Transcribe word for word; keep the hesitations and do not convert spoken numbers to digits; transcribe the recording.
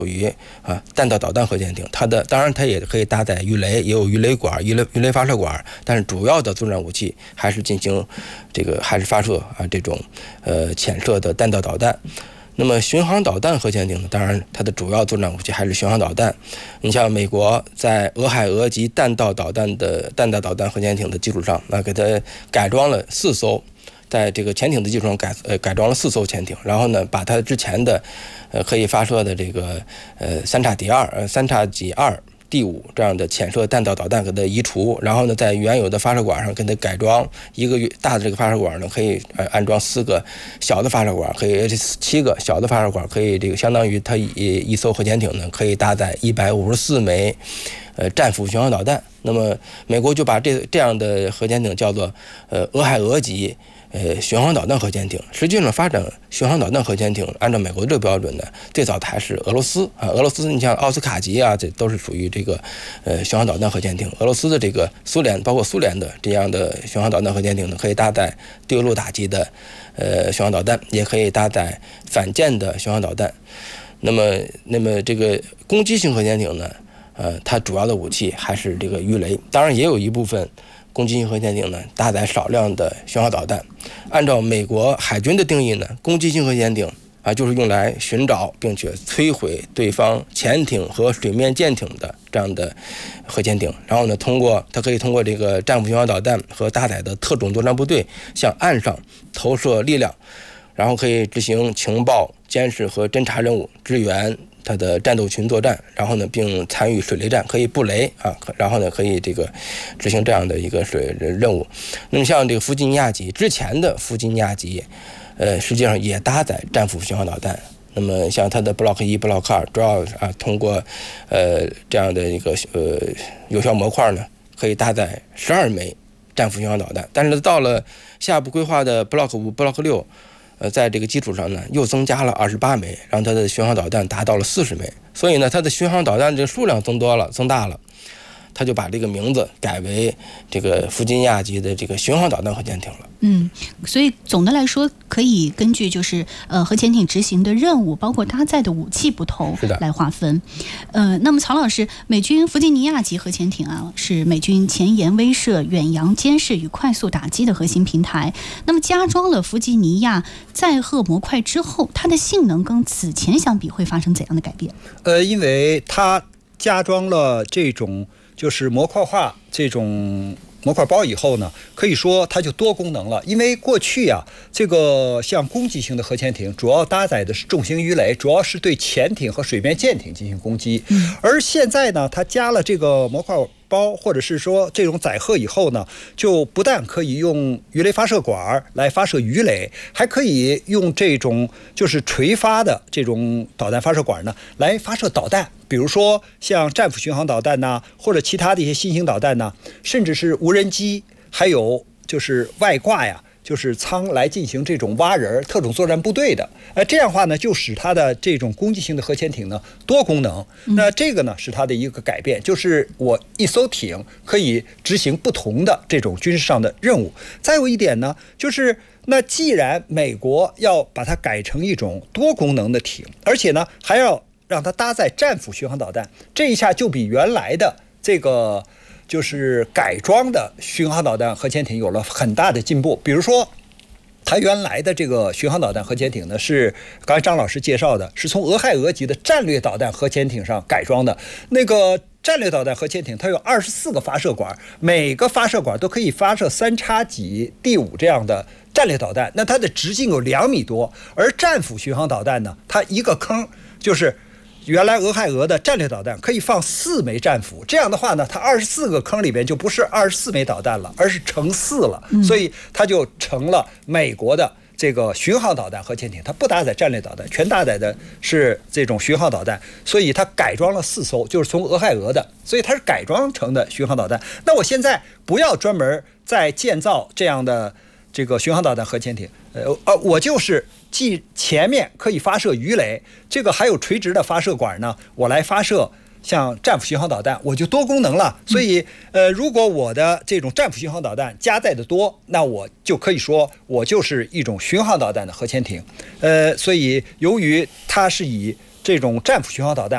属于啊弹道导弹核潜艇，它的当然它也可以搭载鱼雷，也有鱼雷管、鱼雷鱼雷发射管，但是主要的作战武器还是进行这个还是发射啊这种呃潜射的弹道导弹。那么巡航导弹核潜艇呢，当然它的主要作战武器还是巡航导弹。你像美国在俄亥俄级弹道导弹的弹道导弹核潜艇的基础上，那给它改装了四艘。在这个潜艇的基础上改呃改装了四艘潜艇，然后呢，把它之前的呃可以发射的这个呃三叉 D 二呃三叉戟二 D 五这样的潜射弹道导弹给它移除，然后呢，在原有的发射管上给它改装一个大的这个发射管呢，可以呃安装四个小的发射管，可以七个小的发射管，可以这个相当于它一一艘核潜艇呢可以搭载一百五十四枚呃战斧巡航导弹。那么美国就把这这样的核潜艇叫做呃俄亥俄级。呃，巡航导弹核潜艇，实际上发展巡航导弹核潜艇，按照美国的这个标准呢，最早的还是俄罗斯啊。俄罗斯，你像奥斯卡级啊，这都是属于这个呃巡航导弹核潜艇。俄罗斯的这个苏联，包括苏联的这样的巡航导弹核潜艇呢，可以搭载对陆打击的呃巡航导弹，也可以搭载反舰的巡航导弹。那么，那么这个攻击性核潜艇呢，呃，它主要的武器还是这个鱼雷，当然也有一部分。攻击性核潜艇呢，搭载少量的巡航导弹。按照美国海军的定义呢，攻击性核潜艇啊，就是用来寻找并且摧毁对方潜艇和水面舰艇的这样的核潜艇。然后呢，通过它可以通过这个战斧巡航导弹和搭载的特种作战部队向岸上投射力量，然后可以执行情报、监视和侦察任务，支援它的战斗群作战，然后呢，并参与水雷战，可以布雷啊，然后呢，可以这个执行这样的一个水任务。那么像这个弗吉尼亚级之前的弗吉尼亚级，呃，实际上也搭载战斧巡航导弹。那么像它的 Block 一、Block 二，主要啊通过呃这样的一个呃有效模块呢，可以搭载十二枚战斧巡航导弹。但是到了下一步规划的 Block 五、Block 六。呃，在这个基础上呢，又增加了二十八枚，让它的巡航导弹达到了四十枚。所以呢，它的巡航导弹这个数量增多了，增大了，他就把这个名字改为这个弗吉尼亚级的这个巡航导弹核潜艇了。 嗯，所以总的来说，可以根据就是呃核潜艇执行的任务，包括搭载的武器不同来划分。呃，那么曹老师，美军弗吉尼亚级核潜艇啊，是美军前沿威慑、远洋监视与快速打击的核心平台。那么加装了弗吉尼亚载荷模块之后，它的性能跟此前相比会发生怎样的改变？ 呃，因为它加装了这种就是模块化这种模块包以后呢，可以说它就多功能了。因为过去啊，这个像攻击型的核潜艇主要搭载的是重型鱼雷，主要是对潜艇和水面舰艇进行攻击。嗯、而现在呢，它加了这个模块包，或者是说这种载荷以后呢，就不但可以用鱼雷发射管来发射鱼雷，还可以用这种就是垂发的这种导弹发射管呢来发射导弹。比如说像战斧巡航导弹呐，或者其他的一些新型导弹呐，甚至是无人机，还有就是外挂呀，就是舱来进行这种挖人特种作战部队的。呃，这样的话呢，就使它的这种攻击性的核潜艇呢多功能。那这个呢是它的一个改变，就是我一艘艇可以执行不同的这种军事上的任务。再有一点呢，就是那既然美国要把它改成一种多功能的艇，而且呢还要让它搭载战斧巡航导弹，这一下就比原来的这个就是改装的巡航导弹核潜艇有了很大的进步。比如说它原来的这个巡航导弹核潜艇呢，是刚才张老师介绍的，是从俄亥俄级的战略导弹核潜艇上改装的。那个战略导弹核潜艇它有二十四个发射管，每个发射管都可以发射三叉戟 D 五这样的战略导弹，那它的直径有两米多。而战斧巡航导弹呢，它一个坑就是原来俄亥俄的战略导弹可以放四枚战斧，这样的话呢，它二十四个坑里边就不是二十四枚导弹了，而是乘四了，所以它就成了美国的这个巡航导弹核潜艇，它不搭载战略导弹，全搭载的是这种巡航导弹，所以它改装了四艘，就是从俄亥俄的，所以它是改装成的巡航导弹。那我现在不要专门再建造这样的这个巡航导弹核潜艇，呃呃，我就是既前面可以发射鱼雷，这个还有垂直的发射管呢，我来发射像战斧巡航导弹，我就多功能了。所以呃，如果我的这种战斧巡航导弹加载的多，那我就可以说我就是一种巡航导弹的核潜艇。呃，所以由于它是以这种战斧巡航导弹